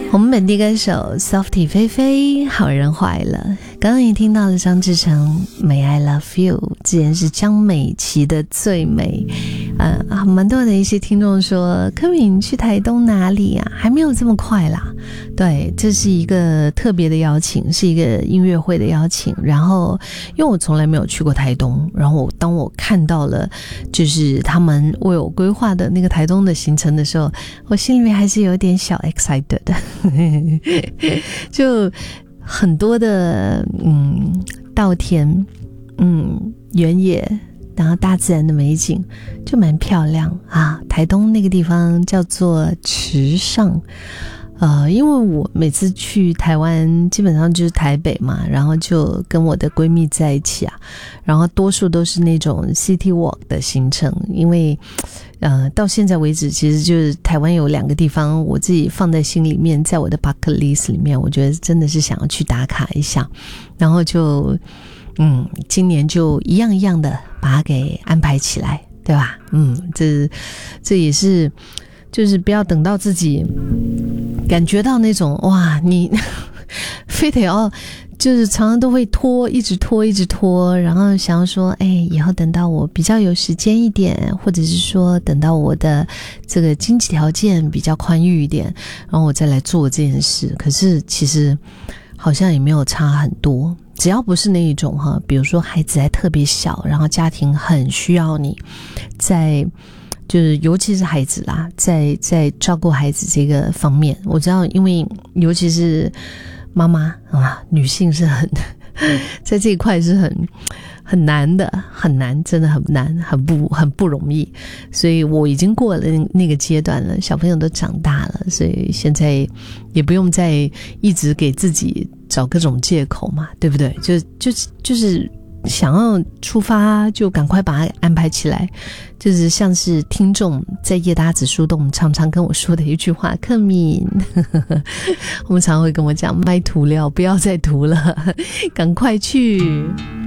我们本地歌手 Softy 菲菲好人坏了，刚刚也听到了张志成 May I Love You， 之前是张美琪的最美。蛮多的一些听众说，柯敏去台东哪里啊？还没有这么快啦。对，这是一个特别的邀请，是一个音乐会的邀请。然后因为我从来没有去过台东，然后当我看到了就是他们为我规划的那个台东的行程的时候，我心里面还是有点小 excited 的就很多的稻田原野，然后大自然的美景就蛮漂亮啊。台东那个地方叫做池上，因为我每次去台湾基本上就是台北嘛，然后就跟我的闺蜜在一起啊，然后多数都是那种 city walk 的行程，因为到现在为止其实就是台湾有2个地方我自己放在心里面，在我的 bucket list 里面，我觉得真的是想要去打卡一下，然后就今年就一样一样的把它给安排起来，对吧？这也是就是不要等到自己感觉到那种哇你非得要就是常常都会拖，一直拖，然后想要说以后等到我比较有时间一点，或者是说等到我的这个经济条件比较宽裕一点，然后我再来做这件事。可是其实好像也没有差很多，只要不是那一种比如说孩子还特别小，然后家庭很需要你在就是尤其是孩子啦，在照顾孩子这个方面，我知道因为尤其是妈妈女性是很在这一块是很难的，很难，真的很难，很不容易。所以我已经过了那个阶段了，小朋友都长大了，所以现在也不用再一直给自己找各种借口嘛，对不对？就是想要出发就赶快把它安排起来，就是像是听众在夜搭子树洞常常跟我说的一句话，柯敏我们常会跟我讲卖涂料不要再涂了，赶快去